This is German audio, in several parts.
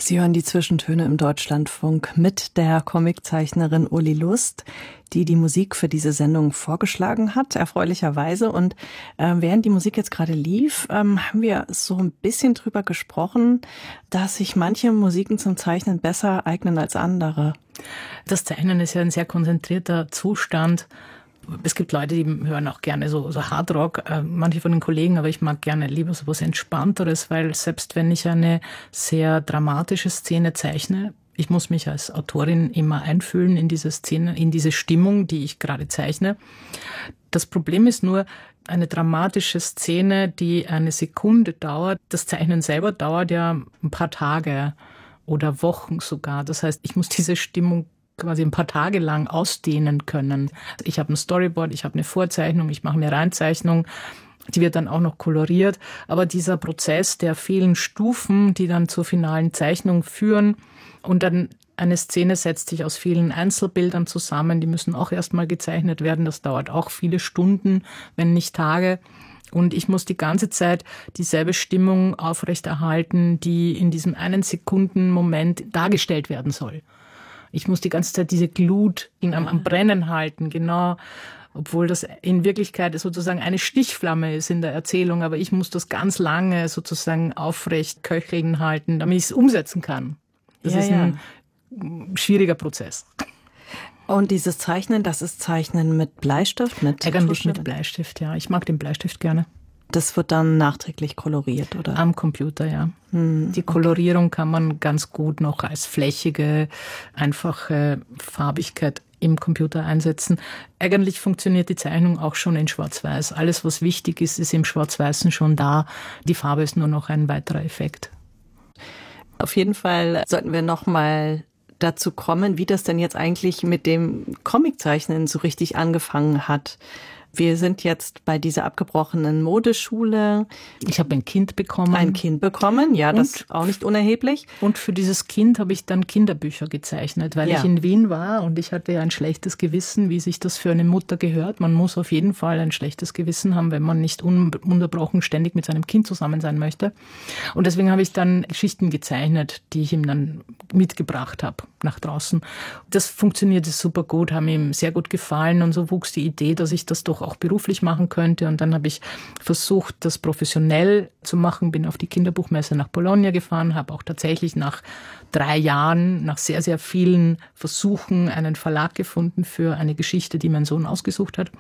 Sie hören die Zwischentöne im Deutschlandfunk mit der Comiczeichnerin Uli Lust, die die Musik für diese Sendung vorgeschlagen hat, erfreulicherweise. Und während die Musik jetzt gerade lief, haben wir so ein bisschen drüber gesprochen, dass sich manche Musiken zum Zeichnen besser eignen als andere. Das Zeichnen ist ja ein sehr konzentrierter Zustand. Es gibt Leute, die hören auch gerne so Hardrock, manche von den Kollegen, aber ich mag gerne lieber so was Entspannteres, weil selbst wenn ich eine sehr dramatische Szene zeichne, ich muss mich als Autorin immer einfühlen in diese Szene, in diese Stimmung, die ich gerade zeichne. Das Problem ist nur, eine dramatische Szene, die eine Sekunde dauert, das Zeichnen selber dauert ja ein paar Tage oder Wochen sogar. Das heißt, ich muss diese Stimmung quasi ein paar Tage lang ausdehnen können. Ich habe ein Storyboard, ich habe eine Vorzeichnung, ich mache eine Reinzeichnung, die wird dann auch noch koloriert. Aber dieser Prozess der vielen Stufen, die dann zur finalen Zeichnung führen und dann eine Szene setzt sich aus vielen Einzelbildern zusammen, die müssen auch erstmal gezeichnet werden. Das dauert auch viele Stunden, wenn nicht Tage. Und ich muss die ganze Zeit dieselbe Stimmung aufrechterhalten, die in diesem einen Sekundenmoment dargestellt werden soll. Ich muss die ganze Zeit diese Glut am Brennen halten, genau, obwohl das in Wirklichkeit sozusagen eine Stichflamme ist in der Erzählung, aber ich muss das ganz lange sozusagen aufrecht köcheln halten, damit ich es umsetzen kann. Das ist ein schwieriger Prozess. Und dieses Zeichnen, das ist Zeichnen mit Bleistift? Eigentlich mit Bleistift, ja. Ich mag den Bleistift gerne. Das wird dann nachträglich koloriert, oder? Am Computer, ja. Die Kolorierung kann man ganz gut noch als flächige, einfache Farbigkeit im Computer einsetzen. Eigentlich funktioniert die Zeichnung auch schon in Schwarz-Weiß. Alles, was wichtig ist, ist im Schwarz-Weißen schon da. Die Farbe ist nur noch ein weiterer Effekt. Auf jeden Fall sollten wir noch mal dazu kommen, wie das denn jetzt eigentlich mit dem Comiczeichnen so richtig angefangen hat. Wir sind jetzt bei dieser abgebrochenen Modeschule. Ich habe ein Kind bekommen. Ja, das ist auch nicht unerheblich. Und für dieses Kind habe ich dann Kinderbücher gezeichnet, weil ich in Wien war und ich hatte ja ein schlechtes Gewissen, wie sich das für eine Mutter gehört. Man muss auf jeden Fall ein schlechtes Gewissen haben, wenn man nicht ununterbrochen ständig mit seinem Kind zusammen sein möchte. Und deswegen habe ich dann Geschichten gezeichnet, die ich ihm dann mitgebracht habe nach draußen. Das funktionierte super gut, haben ihm sehr gut gefallen und so wuchs die Idee, dass ich das doch auch beruflich machen könnte. Und dann habe ich versucht, das professionell zu machen, bin auf die Kinderbuchmesse nach Bologna gefahren, habe auch tatsächlich nach 3 Jahren, nach sehr, sehr vielen Versuchen einen Verlag gefunden für eine Geschichte, die mein Sohn ausgesucht hat.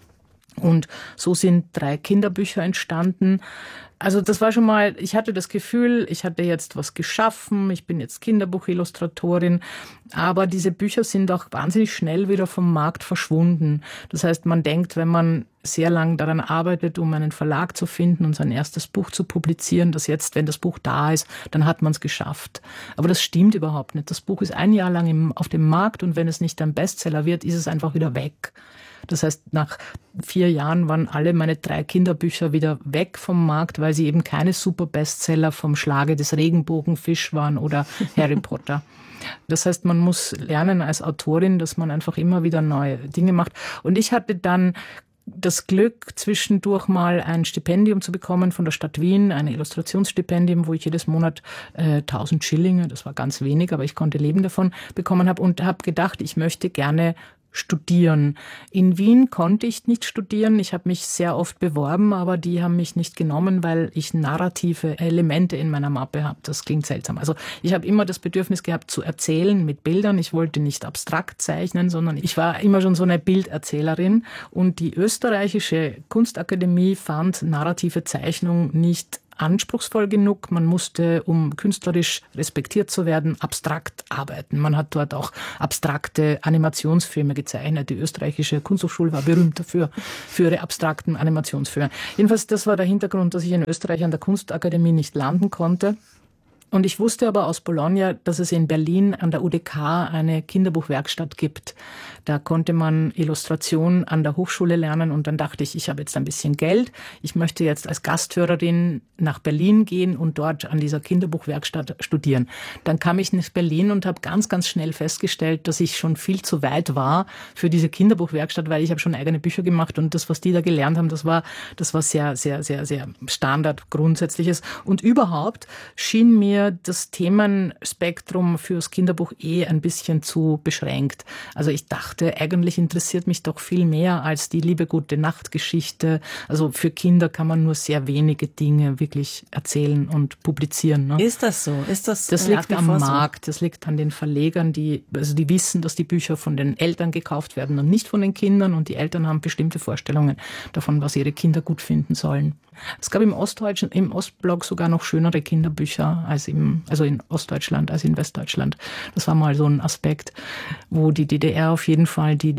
Und so sind 3 Kinderbücher entstanden. Also das war schon mal, ich hatte das Gefühl, ich hatte jetzt was geschaffen, ich bin jetzt Kinderbuchillustratorin, aber diese Bücher sind auch wahnsinnig schnell wieder vom Markt verschwunden. Das heißt, man denkt, wenn man sehr lang daran arbeitet, um einen Verlag zu finden und sein erstes Buch zu publizieren, dass jetzt, wenn das Buch da ist, dann hat man es geschafft. Aber das stimmt überhaupt nicht. Das Buch ist 1 Jahr lang auf dem Markt und wenn es nicht ein Bestseller wird, ist es einfach wieder weg. Das heißt, nach 4 Jahren waren alle meine 3 Kinderbücher wieder weg vom Markt, weil sie eben keine Super-Bestseller vom Schlage des Regenbogenfisch waren oder Harry Potter. Das heißt, man muss lernen als Autorin, dass man einfach immer wieder neue Dinge macht. Und ich hatte dann das Glück, zwischendurch mal ein Stipendium zu bekommen von der Stadt Wien, ein Illustrationsstipendium, wo ich jedes Monat 1000 Schillinge, das war ganz wenig, aber ich konnte leben davon, bekommen habe und habe gedacht, ich möchte gerne studieren. In Wien konnte ich nicht studieren. Ich habe mich sehr oft beworben, aber die haben mich nicht genommen, weil ich narrative Elemente in meiner Mappe habe. Das klingt seltsam. Also ich habe immer das Bedürfnis gehabt, zu erzählen mit Bildern. Ich wollte nicht abstrakt zeichnen, sondern ich war immer schon so eine Bilderzählerin. Und die österreichische Kunstakademie fand narrative Zeichnung nicht anspruchsvoll genug. Man musste, um künstlerisch respektiert zu werden, abstrakt arbeiten. Man hat dort auch abstrakte Animationsfilme gezeichnet. Die österreichische Kunsthochschule war berühmt dafür, für ihre abstrakten Animationsfilme. Jedenfalls, das war der Hintergrund, dass ich in Österreich an der Kunstakademie nicht landen konnte. Und ich wusste aber aus Bologna, dass es in Berlin an der UDK eine Kinderbuchwerkstatt gibt. Da konnte man Illustration an der Hochschule lernen und dann dachte ich habe jetzt ein bisschen Geld. Ich möchte jetzt als Gasthörerin nach Berlin gehen und dort an dieser Kinderbuchwerkstatt studieren. Dann kam ich nach Berlin und habe ganz, ganz schnell festgestellt, dass ich schon viel zu weit war für diese Kinderbuchwerkstatt, weil ich habe schon eigene Bücher gemacht und das, was die da gelernt haben, das war sehr, sehr, sehr, sehr Standard, Grundsätzliches. Und überhaupt schien mir das Themenspektrum fürs Kinderbuch ein bisschen zu beschränkt. Also ich dachte, eigentlich interessiert mich doch viel mehr als die liebe gute Nachtgeschichte. Also für Kinder kann man nur sehr wenige Dinge wirklich erzählen und publizieren. Ne? Ist das so? Das liegt am Markt, das liegt an den Verlegern, die wissen, dass die Bücher von den Eltern gekauft werden und nicht von den Kindern und die Eltern haben bestimmte Vorstellungen davon, was ihre Kinder gut finden sollen. Es gab im Ostblock sogar noch schönere Kinderbücher also in Ostdeutschland als in Westdeutschland. Das war mal so ein Aspekt, wo die DDR auf jeden Fall die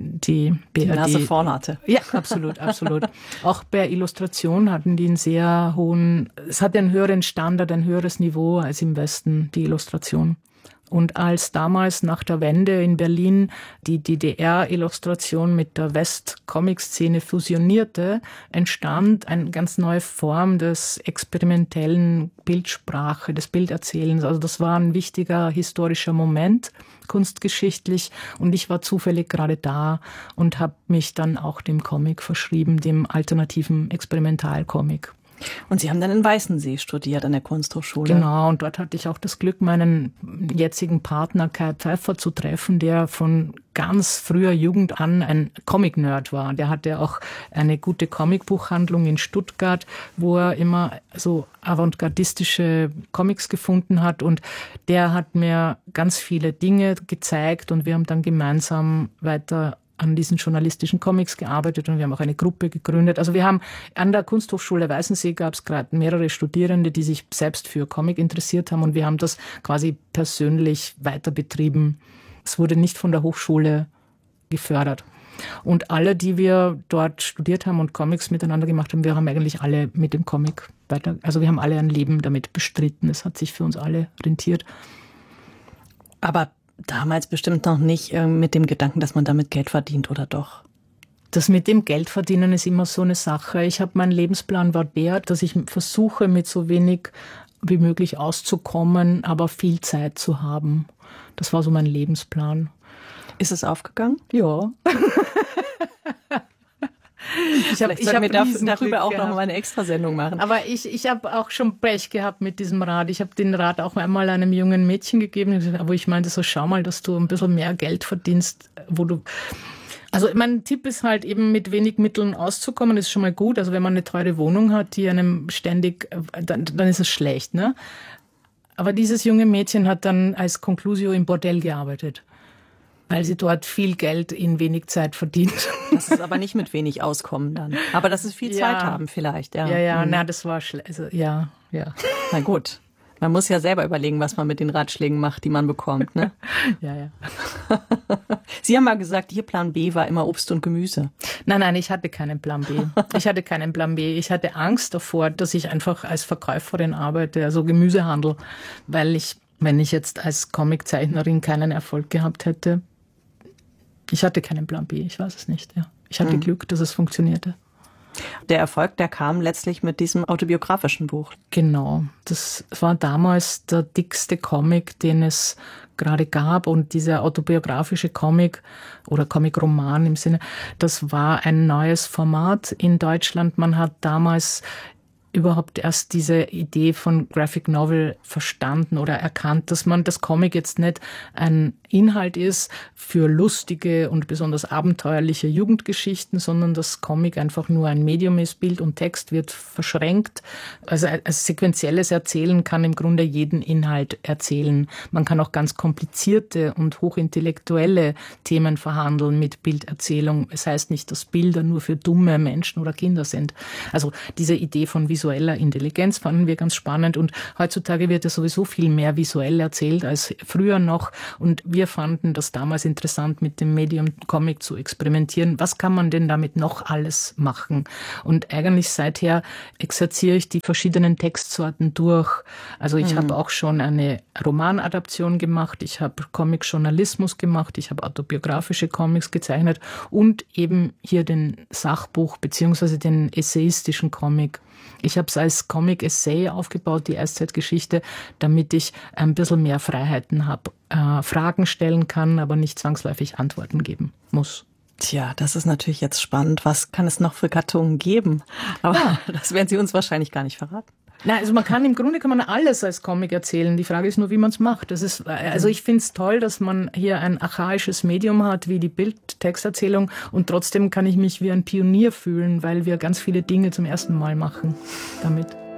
BRD... Nase vorn hatte. Ja, absolut, absolut. Auch bei Illustration hatten die einen sehr hohen... Es hatte einen höheren Standard, ein höheres Niveau als im Westen, die Illustration. Und als damals nach der Wende in Berlin die DDR-Illustration mit der West-Comic-Szene fusionierte, entstand eine ganz neue Form des experimentellen Bildsprache, des Bilderzählens. Also das war ein wichtiger historischer Moment, kunstgeschichtlich. Und ich war zufällig gerade da und habe mich dann auch dem Comic verschrieben, dem alternativen Experimentalcomic. Und Sie haben dann in Weißensee studiert an der Kunsthochschule. Genau, und dort hatte ich auch das Glück, meinen jetzigen Partner Kai Pfeiffer zu treffen, der von ganz früher Jugend an ein Comic-Nerd war. Der hatte auch eine gute Comicbuchhandlung in Stuttgart, wo er immer so avantgardistische Comics gefunden hat. Und der hat mir ganz viele Dinge gezeigt und wir haben dann gemeinsam weiter an diesen journalistischen Comics gearbeitet und wir haben auch eine Gruppe gegründet. Also wir haben an der Kunsthochschule Weißensee gab es gerade mehrere Studierende, die sich selbst für Comic interessiert haben und wir haben das quasi persönlich weiter betrieben. Es wurde nicht von der Hochschule gefördert. Und alle, die wir dort studiert haben und Comics miteinander gemacht haben, wir haben eigentlich alle mit dem Comic weiter, also wir haben alle ein Leben damit bestritten. Es hat sich für uns alle rentiert. Aber damals bestimmt noch nicht mit dem Gedanken, dass man damit Geld verdient, oder doch? Das mit dem Geldverdienen ist immer so eine Sache. Mein Lebensplan war der, dass ich versuche, mit so wenig wie möglich auszukommen, aber viel Zeit zu haben. Das war so mein Lebensplan. Ist es aufgegangen? Ja. Ich habe darüber auch noch mal eine Extrasendung machen. Aber ich habe auch schon Pech gehabt mit diesem Rat. Ich habe den Rat auch einmal einem jungen Mädchen gegeben, wo ich meinte, so schau mal, dass du ein bisschen mehr Geld verdienst, also mein Tipp ist halt eben mit wenig Mitteln auszukommen, das ist schon mal gut. Also wenn man eine teure Wohnung hat, die einem ständig, dann ist es schlecht, ne? Aber dieses junge Mädchen hat dann als Conclusio im Bordell gearbeitet, weil sie dort viel Geld in wenig Zeit verdient. Das ist aber nicht mit wenig auskommen dann. Aber dass es viel Zeit haben vielleicht, ja. Ja, na, das war schlecht. Also, ja. Na gut. Man muss ja selber überlegen, was man mit den Ratschlägen macht, die man bekommt, ne? Ja. Sie haben mal gesagt, Ihr Plan B war immer Obst und Gemüse. Nein, ich hatte keinen Plan B. Ich hatte Angst davor, dass ich einfach als Verkäuferin arbeite, also Gemüsehandel, weil wenn ich jetzt als Comiczeichnerin keinen Erfolg gehabt hätte, ich hatte keinen Plan B, ich weiß es nicht. Ja. Ich hatte Glück, dass es funktionierte. Der Erfolg, der kam letztlich mit diesem autobiografischen Buch. Genau, das war damals der dickste Comic, den es gerade gab. Und dieser autobiografische Comic oder Comic-Roman im Sinne, das war ein neues Format in Deutschland. Man hat damals überhaupt erst diese Idee von Graphic Novel verstanden oder erkannt, dass man das Comic jetzt nicht ein Inhalt ist für lustige und besonders abenteuerliche Jugendgeschichten, sondern das Comic einfach nur ein Medium ist, Bild und Text wird verschränkt. Also als sequenzielles Erzählen kann im Grunde jeden Inhalt erzählen. Man kann auch ganz komplizierte und hochintellektuelle Themen verhandeln mit Bilderzählung. Es heißt nicht, dass Bilder nur für dumme Menschen oder Kinder sind. Also diese Idee von visueller Intelligenz, fanden wir ganz spannend. Und heutzutage wird ja sowieso viel mehr visuell erzählt als früher noch. Und wir fanden das damals interessant, mit dem Medium Comic zu experimentieren. Was kann man denn damit noch alles machen? Und eigentlich seither exerziere ich die verschiedenen Textsorten durch. Also ich habe auch schon eine Romanadaption gemacht, ich habe Comic-Journalismus gemacht, ich habe autobiografische Comics gezeichnet und eben hier den Sachbuch bzw. den essayistischen Comic. Ich habe es als Comic-Essay aufgebaut, die Eiszeitgeschichte, damit ich ein bisschen mehr Freiheiten habe, Fragen stellen kann, aber nicht zwangsläufig Antworten geben muss. Tja, das ist natürlich jetzt spannend. Was kann es noch für Gattungen geben? Aber das werden Sie uns wahrscheinlich gar nicht verraten. Nein, also im Grunde kann man alles als Comic erzählen. Die Frage ist nur, wie man es macht. Also ich finde es toll, dass man hier ein archaisches Medium hat, wie die Bildtexterzählung, und trotzdem kann ich mich wie ein Pionier fühlen, weil wir ganz viele Dinge zum ersten Mal machen damit.